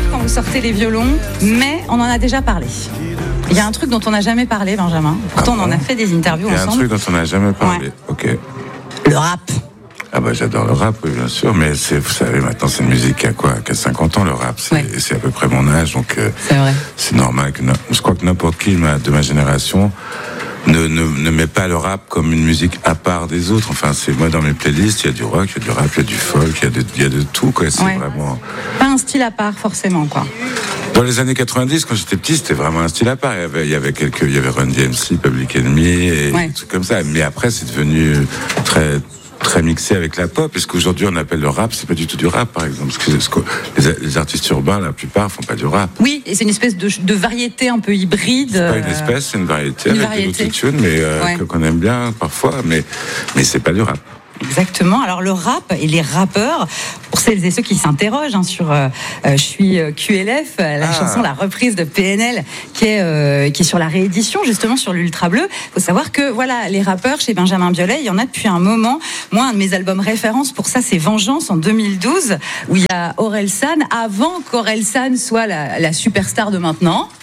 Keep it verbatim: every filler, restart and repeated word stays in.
quand vous sortez les violons, mais on en a déjà parlé. Il y a un truc dont on n'a jamais parlé, Benjamin. Pourtant, ah bon, on en a fait des interviews ensemble. Il y a ensemble. Un truc dont on n'a jamais parlé. Ouais. Ok. Le rap. Ah bah j'adore le rap, oui, bien sûr, mais c'est, vous savez, maintenant c'est une musique qui a quoi, qui a cinquante ans le rap, c'est, ouais. c'est à peu près mon âge, donc euh, c'est, vrai. c'est normal que je crois que n'importe qui de ma, de ma génération ne, ne, ne met pas le rap comme une musique à part des autres. Enfin, c'est moi dans mes playlists, il y a du rock, il y a du rap, il y a du folk, il y a de, il y a de tout, quoi. C'est ouais. vraiment pas un style à part forcément, quoi. Dans les années quatre-vingt-dix, quand j'étais petit, c'était vraiment un style à part. Il y avait, il y avait quelques, il y avait Run D M C, Public Enemy et ouais. des trucs comme ça. Mais après, c'est devenu très très mixé avec la pop, parce qu'aujourd'hui on appelle le rap, c'est pas du tout du rap par exemple, parce que les, les artistes urbains la plupart font pas du rap. Oui, et c'est une espèce de, de variété un peu hybride. C'est pas une espèce, c'est une variété une avec variété. Des autotunes, mais euh, ouais. qu'on aime bien parfois, mais mais c'est pas du rap. Exactement. Alors le rap et les rappeurs, pour celles et ceux qui s'interrogent hein, sur euh, je suis Q L F, la ah. chanson, la reprise de P N L qui est euh, qui est sur la réédition justement sur l'Ultra Bleu. Faut savoir que voilà, les rappeurs chez Benjamin Biolay, il y en a depuis un moment. Moi, un de mes albums référence pour ça, c'est Vengeance en deux mille douze, où il y a Orelsan avant qu'Orelsan soit la, la superstar de maintenant.